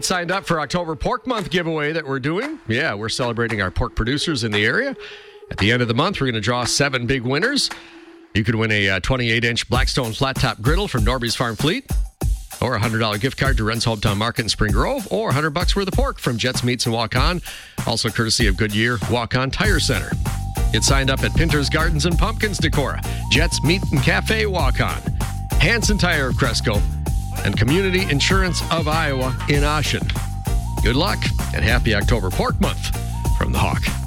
Get signed up for October Pork Month giveaway that we're doing. Yeah, we're celebrating our pork producers in the area. At the end of the month, we're going to draw 7 big winners. You could win a 28-inch Blackstone flat-top griddle from Norby's Farm Fleet, or a $100 gift card to Wren's Hometown Market in Spring Grove, or $100 worth of pork from Jets Meats and Walk-On, also courtesy of Goodyear Walk-On Tire Center. Get signed up at Pinter's Gardens and Pumpkins Decorah, Jets Meat and Cafe Walk-On, Hanson Tire of Cresco, and Community Insurance of Iowa in Oshen. Good luck and happy October Pork Month from The Hawk.